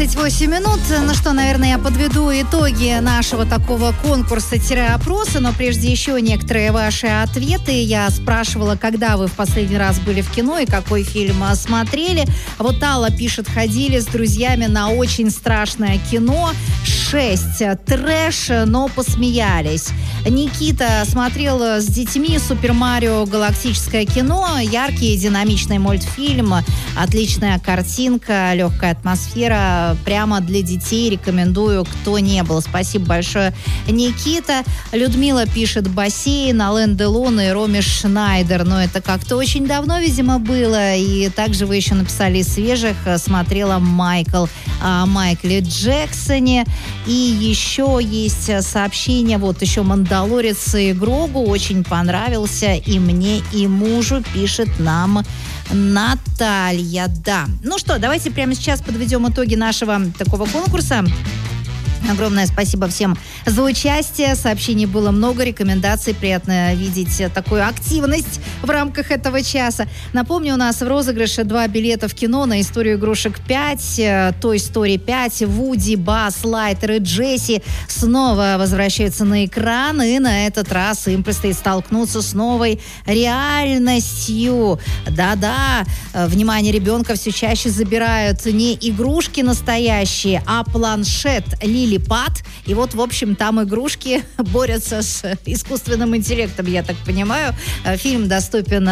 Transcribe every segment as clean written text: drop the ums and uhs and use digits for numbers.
28 минут. Ну что, наверное, я подведу итоги нашего такого конкурса-опроса, но прежде еще некоторые ваши ответы. Я спрашивала, когда вы в последний раз были в кино и какой фильм смотрели. Вот Алла пишет, ходили с друзьями на очень страшное кино. 6. Трэш, но посмеялись. Никита смотрел с детьми «Супер Марио. Галактическое кино». Яркий, динамичный мультфильм, отличная картинка, легкая атмосфера. Прямо для детей рекомендую, кто не был. Спасибо большое, Никита. Людмила пишет «Бассейн», Ален Делон и Роми Шнайдер. Но это как-то очень давно, видимо, было. И также вы еще написали свежих. Смотрела Майкл о Майкле Джексоне. И еще есть сообщение, вот еще «Мандалорец» и Грогу очень понравился и мне, и мужу, пишет нам Наталья. Да. Ну что, давайте прямо сейчас подведем итоги нашего такого конкурса. Огромное спасибо всем за участие. Сообщений было много, рекомендаций. Приятно видеть такую активность в рамках этого часа. Напомню, у нас в розыгрыше 2 билета в кино на историю игрушек 5. Toy Story 5. Вуди, Базз, Лайтер и Джесси снова возвращаются на экран. И на этот раз им предстоит столкнуться с новой реальностью. Да-да, внимание ребенка все чаще забирают не игрушки настоящие, а планшет Лилипад. И вот, в общем, там игрушки борются с искусственным интеллектом, я так понимаю. Фильм доступен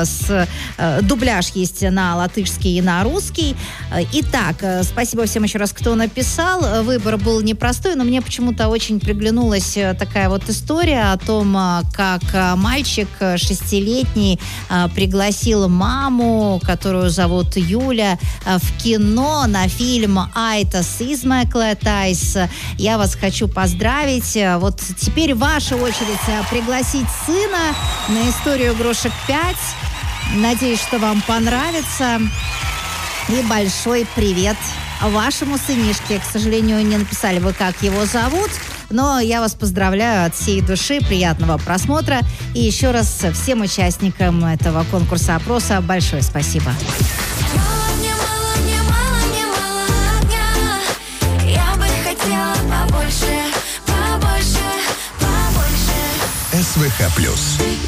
дубляж есть на латышский и на русский. Итак, спасибо всем еще раз, кто написал. Выбор был непростой, но мне почему-то очень приглянулась такая вот история о том, как мальчик 6-летний пригласил маму, которую зовут Юля, в кино на фильм «Айтас» измеклētājs. Я вас хочу поздравить. Вот теперь ваша очередь пригласить сына на историю игрушек 5. Надеюсь, что вам понравится. И большой привет вашему сынишке. К сожалению, не написали вы, как его зовут. Но я вас поздравляю от всей души. Приятного просмотра. И еще раз всем участникам этого конкурса-опроса большое спасибо. СВХ+.